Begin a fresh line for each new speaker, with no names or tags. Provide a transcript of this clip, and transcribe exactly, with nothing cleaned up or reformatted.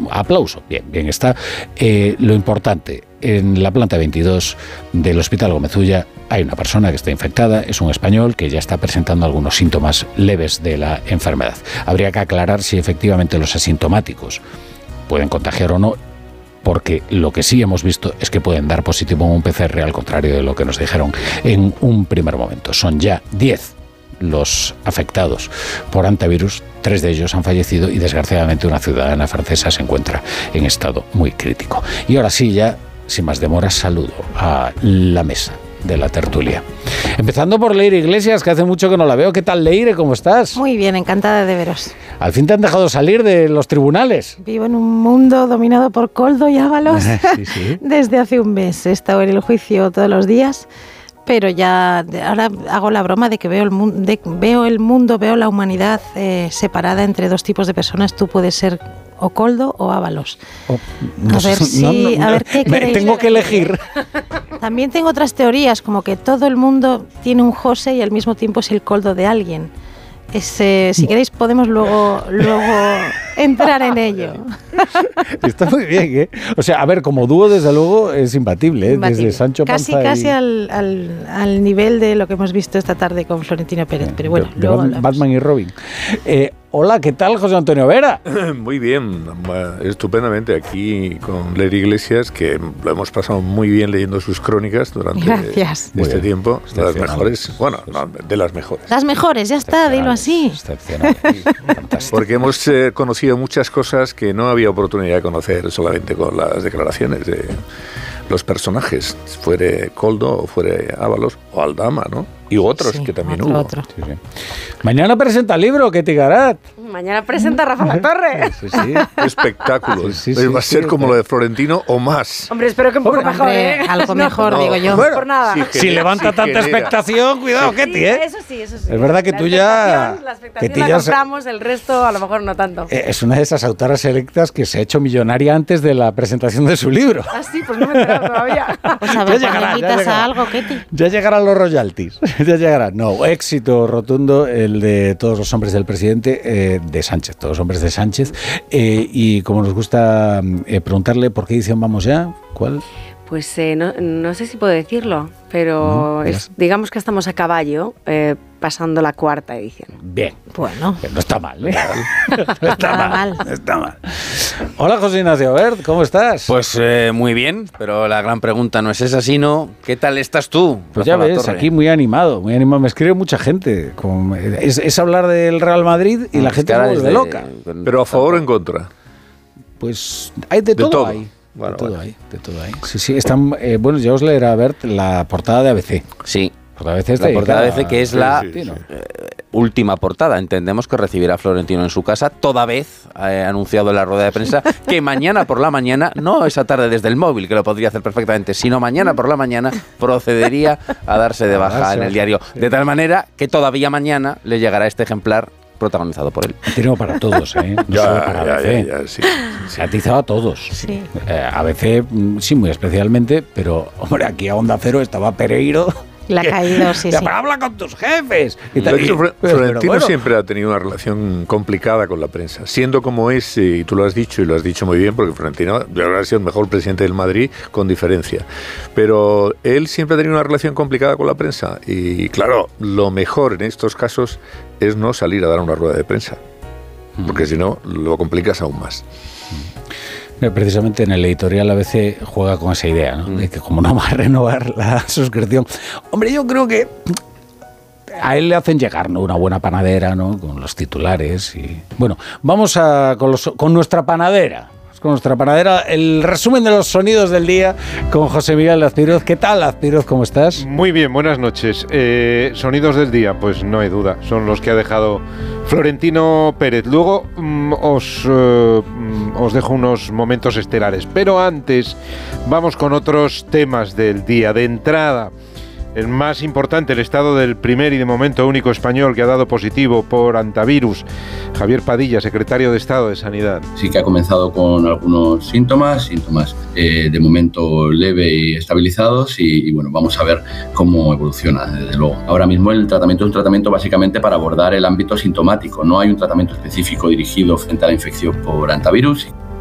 aplauso, bien, bien está. Eh, lo importante, en la planta veintidós del Hospital Gómez Ulla hay una persona que está infectada, es un español que ya está presentando algunos síntomas leves de la enfermedad. Habría que aclarar si efectivamente los asintomáticos pueden contagiar o no, porque lo que sí hemos visto es que pueden dar positivo en un P C R, al contrario de lo que nos dijeron en un primer momento. Son ya diez los afectados por hantavirus, tres de ellos han fallecido y desgraciadamente una ciudadana francesa se encuentra en estado muy crítico. Y ahora sí, ya sin más demoras, saludo a la mesa de la tertulia. Empezando por Leire Iglesias, que hace mucho que no la veo. ¿Qué tal, Leire? ¿Cómo estás?
Muy bien, encantada de veros.
Al fin te han dejado salir de los tribunales.
Vivo en un mundo dominado por Koldo y Ábalos
sí, sí.
desde hace un mes. He estado en el juicio todos los días, pero ya ahora hago la broma de que veo el, mu- de, veo el mundo, veo la humanidad eh, separada entre dos tipos de personas. Tú puedes ser o Koldo o Ábalos.
Oh, no,
a ver
no,
si,
no,
a ver qué queréis.
Tengo que elegir.
También tengo otras teorías, como que todo el mundo tiene un José y al mismo tiempo es el Koldo de alguien. Es, eh, si queréis podemos luego, luego entrar en ello.
Está muy bien, ¿eh? O sea, a ver, como dúo desde luego es imbatible, ¿eh?
Imbatible.
Desde Sancho
Casi,
Panza
casi
y...
al, al, al nivel de lo que hemos visto esta tarde con Florentino Pérez, pero bueno,
de, de
luego
Batman, Batman y Robin. Eh, hola, ¿qué tal, José Antonio Vera?
Muy bien, estupendamente aquí con Leire Iglesias, que lo hemos pasado muy bien leyendo sus crónicas durante
Gracias.
este tiempo. De las mejores, bueno, no, de las mejores.
Las mejores, ya está, dilo así.
Excepcional.
Porque hemos eh, conocido muchas cosas que no había oportunidad de conocer solamente con las declaraciones de los personajes, fuere Koldo o fuere Ábalos o Aldama, ¿no? Y otros sí, que también
otro,
hubo.
Otro.
Sí, sí. Mañana presenta el libro, Ketty Garat.
Mañana presenta Rafa La Torre.
Sí, sí.
Espectáculo.
Sí, sí, sí,
Va a ser
sí,
como
sí.
lo de Florentino o más.
Hombre, espero que un poco
Hombre,
mejor, ¿eh?
Algo
No,
mejor,
no,
digo yo.
bueno,
por nada.
sí,
Si
genera,
levanta
sí
tanta
genera.
expectación, cuidado,
Sí,
Ketty, ¿eh?
Eso sí, eso sí.
Es verdad que
la
tú ya-
expectación- La expectación
Ketty
la
ya se-
compramos, el resto a lo mejor no tanto.
Eh, Es una de esas autoras selectas que se ha hecho millonaria antes de la presentación de su libro.
Ah, sí, pues no me he enterado todavía.
Pues a ver,
Ya
cuando
llegará, ya
invitas
llegará.
a algo, Ketty.
Ya llegarán los royalties, ya llegarán. No, éxito rotundo el de Todos los hombres del presidente, eh, de Sánchez, Todos los hombres de Sánchez. Eh, y como nos gusta eh, preguntarle, ¿por qué edición vamos ya? ¿Cuál?
Pues eh, no, no sé si puedo decirlo, pero
No,
es, digamos que estamos a caballo eh, pasando la cuarta edición.
Bien.
Bueno,
No está mal, ¿eh? No está
Nada
mal,
mal.
no está mal. Hola, José Ignacio Bert, ¿cómo estás?
Pues eh, muy bien, pero la gran pregunta no es esa, sino ¿qué tal estás tú?
Pues ya
Rafa La
ves,
Torre?
aquí muy animado, muy animado. Me escribe mucha gente. Con, es, es hablar del Real Madrid y la
Es
gente
que
se
ahora
vuelve
es de-
loca.
Pero a favor o en contra.
Pues hay de,
De
todo,
todo.
ahí.
Bueno,
de todo
bueno.
ahí, de todo ahí. Sí, sí, están, eh, bueno, ya os leerá a Bert la portada de A B C.
Sí,
Porque a veces
la
te
portada
dedica-
de A B C, que es
sí,
la
sí, sí.
eh, última portada. Entendemos que recibirá a Florentino en su casa, toda vez ha anunciado en la rueda de prensa que mañana por la mañana, no esa tarde desde el móvil, que lo podría hacer perfectamente, sino mañana por la mañana procedería a darse de baja en el diario. De tal manera que todavía mañana le llegará este ejemplar protagonizado por él.
Tiene para todos, ¿eh? No
Ya,
solo para
ya,
A B C.
ya, ya, sí.
Se ha atizado a todos.
sí.
Eh, A B C, mm, sí, muy especialmente, pero, hombre, aquí a Onda Cero estaba Pereiro.
Le ha caído, sí,
Ya,
sí.
pero habla con tus jefes. Y
De
tal,
hecho,
y-
Fre-
pero
Florentino
bueno,
siempre ha tenido una relación complicada con la prensa, siendo como es, eh, y tú lo has dicho, y lo has dicho muy bien, porque Florentino yo creo que ha sido el mejor presidente del Madrid, con diferencia. Pero él siempre ha tenido una relación complicada con la prensa, y claro, lo mejor en estos casos es no salir a dar una rueda de prensa, porque si no, lo complicas aún más.
Precisamente en el editorial A B C juega con esa idea, ¿no? De que como no va a renovar la suscripción. Hombre, yo creo que a él le hacen llegar, ¿no?, una buena panadera, ¿no?, con los titulares. Y bueno, vamos a con, los, con nuestra panadera. Con nuestra panadera, el resumen de los sonidos del día con José Miguel Azpiroz. ¿Qué tal, Azpiroz? ¿Cómo estás?
Muy bien, buenas noches. Eh, sonidos del día, pues no hay duda, son los que ha dejado Florentino Pérez. Luego mm, os, eh, mm, os dejo unos momentos estelares, pero antes vamos con otros temas del día. De entrada, el más importante, el estado del primer y de momento único español que ha dado positivo por hantavirus, Javier Padilla, secretario de Estado de Sanidad.
Sí que ha comenzado con algunos síntomas, síntomas eh, de momento leve y estabilizados y, y bueno, vamos a ver cómo evoluciona, desde luego. Ahora mismo el tratamiento es un tratamiento básicamente para abordar el ámbito sintomático, no hay un tratamiento específico dirigido frente a la infección por hantavirus.